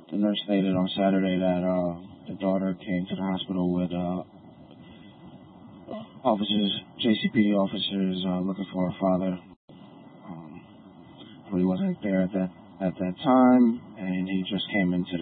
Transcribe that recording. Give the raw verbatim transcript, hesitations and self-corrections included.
the nurse stated on Saturday that uh, the daughter came to the hospital with uh, officers, J C P D officers, uh, looking for her father. Um, but he wasn't there at that at that time, and he just came into